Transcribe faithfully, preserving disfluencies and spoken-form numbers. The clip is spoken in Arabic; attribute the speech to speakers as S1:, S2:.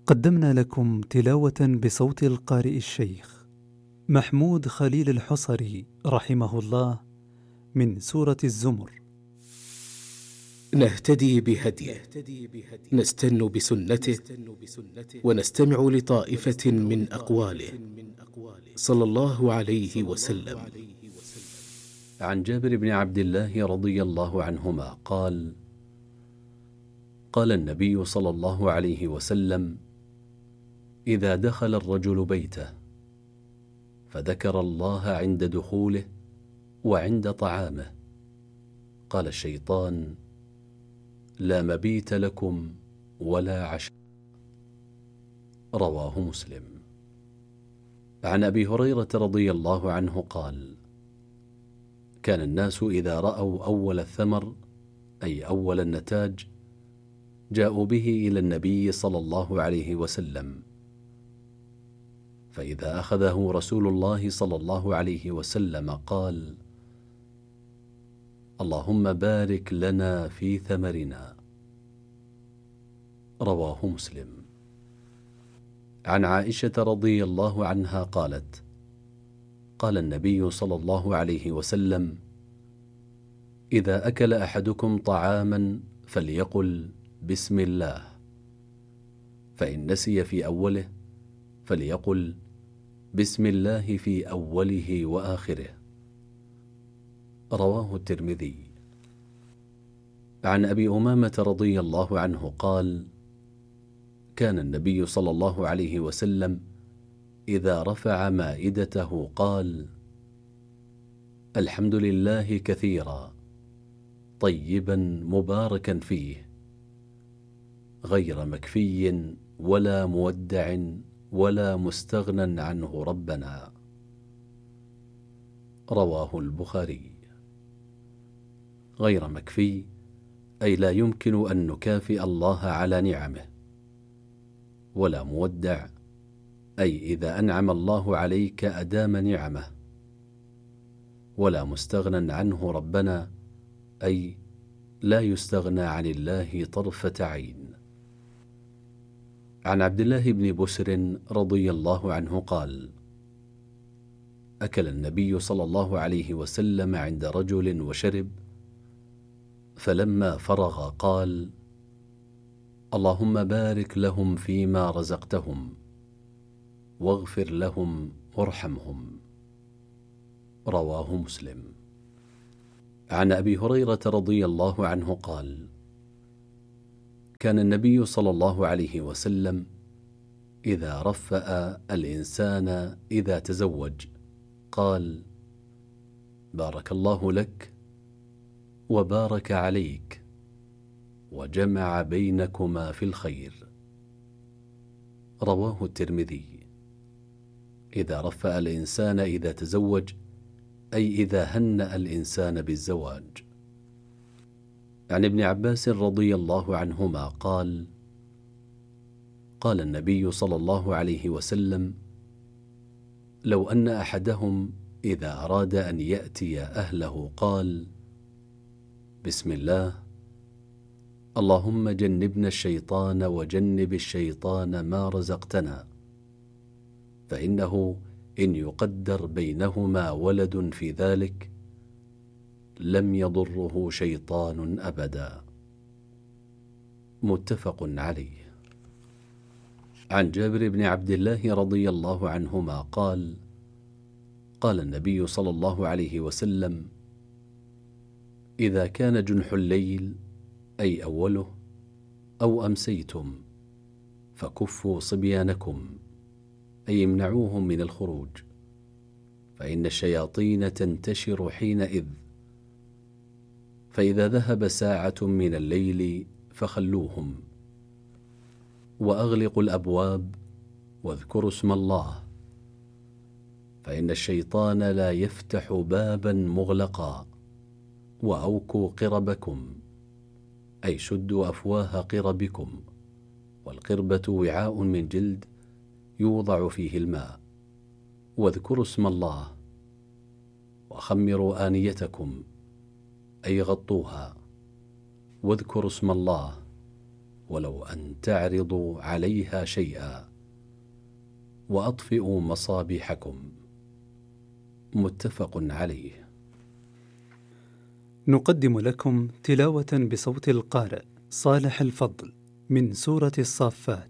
S1: قدمنا لكم تلاوة بصوت القارئ الشيخ محمود خليل الحصري رحمه الله من سورة الزمر.
S2: نهتدي بهديه، نستن بسنته، ونستمع لطائفة من أقواله صلى الله عليه وسلم.
S3: عن جابر بن عبد الله رضي الله عنهما قال: قال النبي صلى الله عليه وسلم: إذا دخل الرجل بيته فذكر الله عند دخوله وعند طعامه قال الشيطان: لا مبيت لكم ولا عشاء. رواه مسلم. عن أبي هريرة رضي الله عنه قال: كان الناس إذا رأوا أول الثمر أي أول النتاج جاءوا به إلى النبي صلى الله عليه وسلم، فإذا أخذه رسول الله صلى الله عليه وسلم قال: اللهم بارك لنا في ثمرنا. رواه مسلم. عن عائشة رضي الله عنها قالت: قال النبي صلى الله عليه وسلم: إذا أكل أحدكم طعاما فليقل بسم الله، فإن نسي في أوله فليقل بسم الله في أوله وآخره. رواه الترمذي. عن أبي أمامة رضي الله عنه قال: كان النبي صلى الله عليه وسلم إذا رفع مائدته قال: الحمد لله كثيرا طيبا مباركا فيه، غير مكفي ولا مودع ولا مستغنى عنه ربنا. رواه البخاري. غير مكفي أي لا يمكن أن نكافئ الله على نعمه، ولا مودع أي إذا أنعم الله عليك أدام نعمه، ولا مستغنى عنه ربنا أي لا يستغنى عن الله طرفة عين. عن عبد الله بن بسر رضي الله عنه قال: أكل النبي صلى الله عليه وسلم عند رجل وشرب، فلما فرغ قال: اللهم بارك لهم فيما رزقتهم واغفر لهم وارحمهم. رواه مسلم. عن أبي هريرة رضي الله عنه قال: كان النبي صلى الله عليه وسلم إذا رفأ الإنسان إذا تزوج قال: بارك الله لك وبارك عليك وجمع بينكما في الخير. رواه الترمذي. إذا رفأ الإنسان إذا تزوج أي إذا هنأ الإنسان بالزواج. عن ابن عباس رضي الله عنهما قال: قال النبي صلى الله عليه وسلم: لو أن أحدهم إذا أراد أن يأتي أهله قال: بسم الله، اللهم جنبنا الشيطان وجنب الشيطان ما رزقتنا، فإنه إن يقدر بينهما ولد في ذلك لم يضره شيطان أبدا. متفق عليه. عن جابر بن عبد الله رضي الله عنهما قال: قال النبي صلى الله عليه وسلم: إذا كان جنح الليل أي أوله أو أمسيتم فكفوا صبيانكم أي امنعوهم من الخروج، فإن الشياطين تنتشر حينئذ، فإذا ذهب ساعة من الليل فخلوهم، وأغلقوا الأبواب واذكروا اسم الله، فإن الشيطان لا يفتح بابا مغلقا، وأوكوا قربكم أي شدوا أفواه قربكم، والقربة وعاء من جلد يوضع فيه الماء، واذكروا اسم الله، وخمروا آنيتكم أي غطوها، واذكروا اسم الله ولو أن تعرضوا عليها شيئا وأطفئوا مصابيحكم. متفق عليه.
S1: نقدم لكم تلاوة بصوت القارئ صالح الفضل من سورة الصافات